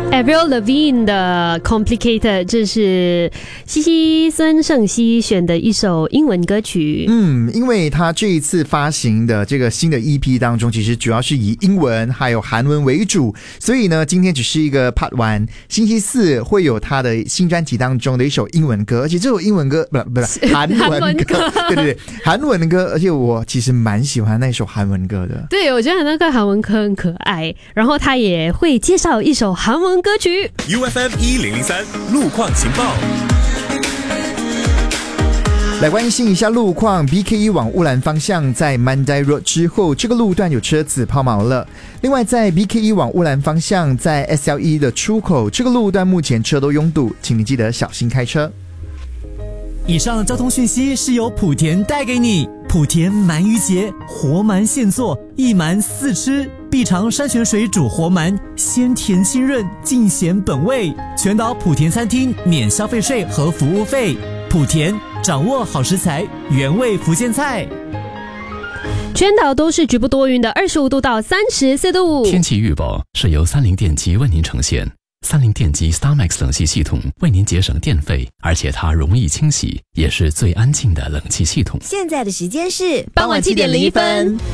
Avril Lavigne 的 Complicated， 这是西西孙盛熙选的一首英文歌曲。 因为他这一次发行的这个新的 EP 当中，其实主要是以英文还有韩文为主，所以呢，今天只是一个 Part 1，星期四会有他的新专辑当中的一首英文歌，而且这首英文歌不是韩文歌，对，韩文歌，而且我其实蛮喜欢那首韩文歌的。 对，我觉得那个韩文歌很可爱，然后他也会介绍一首韩文歌曲。 UFM 1003路况情报。 来关心一下路况 ，BKE 往乌兰方向在 Mandai Road 之后，这个路段有车子抛锚了。另外，在 BKE 往乌兰方向在 SLE 的出口，这个路段目前车都拥堵，请你记得小心开车。 以上交通讯息是由莆田带给你。莆田鳗鱼节，活鳗现做，一鳗四吃，必尝山泉水煮活鳗，鲜甜清润，尽显本味。全岛莆田餐厅免消费税和服务费。莆田掌握好食材，原味福建菜。 全岛都是局部多云的25度到34度。 天气预报是由三菱电机为您呈现。三菱电机 StarMax 冷气系统为您节省电费，而且它容易清洗，也是最安静的冷气系统。 现在的时间是傍晚7点01分。